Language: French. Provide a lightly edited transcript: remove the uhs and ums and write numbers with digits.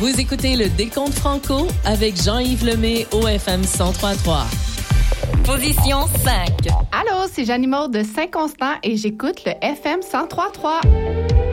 Vous écoutez le Décompte Franco avec Jean-Yves Lemay au FM 103.3. Position 5. Allô, c'est Jeannie Maud de Saint-Constant et j'écoute le FM 103.3.